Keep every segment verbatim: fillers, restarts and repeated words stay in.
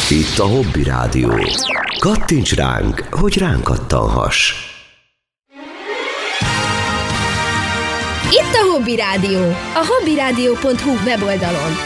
Itt a Hobby Rádió. Kattints ránk, hogy ránk kattanhass. Itt a Hobby Rádió, a hobbyradio pont hu weboldalon.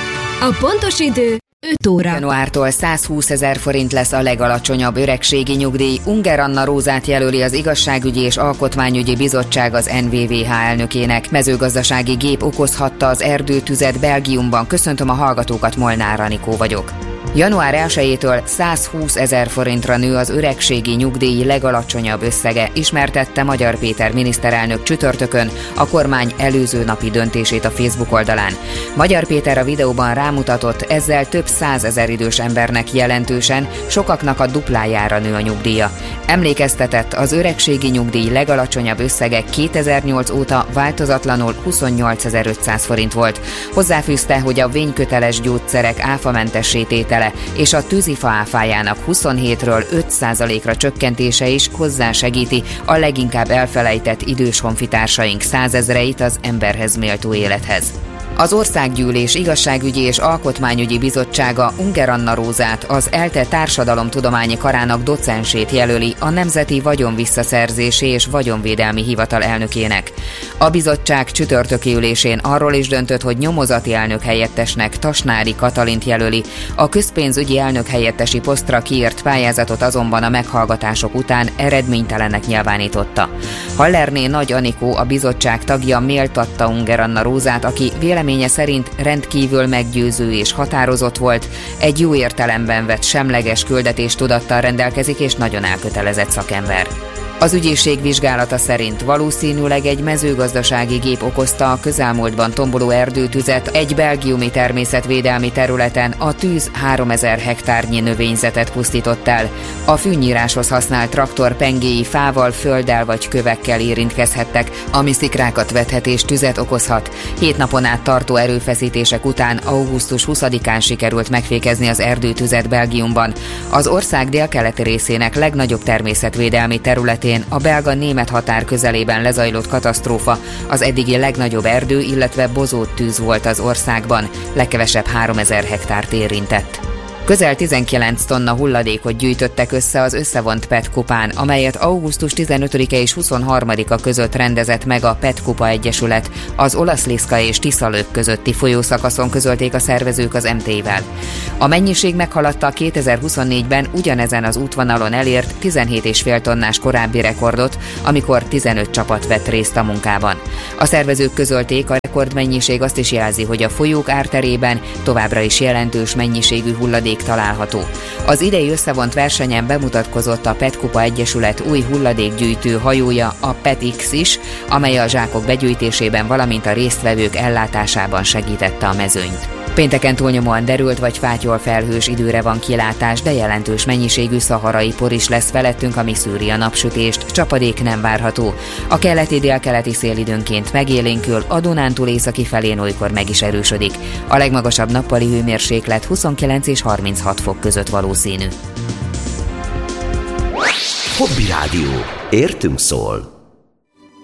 A pontos idő öt óra. Januártól százhúszezer forint lesz a legalacsonyabb öregségi nyugdíj. Unger Anna Rózát jelöli az Igazságügyi és Alkotmányügyi Bizottság az en vé vé há elnökének. Mezőgazdasági gép okozhatta az erdőtüzet Belgiumban. Köszöntöm a hallgatókat, Molnár Anikó vagyok. január elsejétől százhúszezer forintra nő az öregségi nyugdíj legalacsonyabb összege, ismertette Magyar Péter miniszterelnök csütörtökön a kormány előző napi döntését a Facebook oldalán. Magyar Péter a videóban rámutatott, ezzel több százezer idős embernek jelentősen, sokaknak a duplájára nő a nyugdíja. Emlékeztetett, az öregségi nyugdíj legalacsonyabb összege kétezer-nyolc óta változatlanul huszonnyolcezer-ötszáz forint volt. Hozzáfűzte, hogy a vényköteles gyógyszerek áfamentessé tétele és a tűzifa áfájának huszonhétről öt százalékra csökkentése is hozzásegíti a leginkább elfelejtett idős honfitársaink százezreit az emberhez méltó élethez. Az Országgyűlés Igazságügyi és Alkotmányügyi Bizottsága Unger Anna Rózát, az ELTE Társadalomtudományi Karának docensét jelöli a Nemzeti Vagyonvisszaszerzési és Vagyonvédelmi Hivatal elnökének. A bizottság csütörtöki ülésén arról is döntött, hogy nyomozati elnök helyettesnek Tasnári Katalint jelöli. A közpénzügyi elnök helyettesi posztra kiírt pályázatot azonban a meghallgatások után eredménytelennek nyilvánította. Hallerné Nagy Anikó, a bizottság tagja méltatta Unger Anna Rózát, aki véleménye szerint rendkívül meggyőző és határozott volt, egy jó értelemben vett semleges küldetéstudattal rendelkezik és nagyon elkötelezett szakember. Az ügyészség vizsgálata szerint valószínűleg egy mezőgazdasági gép okozta a közelmúltban tomboló erdőtüzet egy belgiumi természetvédelmi területen. A tűz háromezer hektárnyi növényzetet pusztított el. A fűnyíráshoz használt traktor pengéi fával, földdel vagy kövekkel érintkezhettek, ami szikrákat vethet és tüzet okozhat. Hét napon át tartó erőfeszítések után augusztus huszadikán sikerült megfékezni az erdőtüzet Belgiumban. Az ország délkeleti részének legnagyobb természetvédelmi területén, a belga-német határ közelében lezajlott katasztrófa az eddigi legnagyobb erdő, illetve bozót tűz volt az országban, legkevesebb háromezer hektárt érintett. Közel tizenkilenc tonna hulladékot gyűjtöttek össze az összevont pé é té kupán, amelyet augusztus tizenötödike és huszonharmadika között rendezett meg a pé é té Kupa Egyesület. Az Olaszliszka és Tiszalök közötti folyószakaszon közölték a szervezők az em té i-vel. A mennyiség meghaladta a kétezer-huszonnégyben ugyanezen az útvonalon elért tizenhét egész öt tonnás korábbi rekordot, amikor tizenöt csapat vett részt a munkában. A szervezők közölték, a rekordmennyiség azt is jelzi, hogy a folyók árterében továbbra is jelentős mennyiségű hulladék található. Az idei összevont versenyen bemutatkozott a pé é té Kupa Egyesület új hulladékgyűjtő hajója, a PetX is, amely a zsákok begyűjtésében, valamint a résztvevők ellátásában segítette a mezőnyt. Pénteken túlnyomóan derült vagy fátyol felhős időre van kilátás, de jelentős mennyiségű szaharai por is lesz felettünk, ami szűri a napsütést, csapadék nem várható. A keleti-délkeleti szél időnként megélénkül, a Dunántúl északi felén olykor meg is erősödik. A legmagasabb nappali hőmérséklet huszonkilenc és harminchat fok között valószínű. Hobby Rádió. Értünk szól.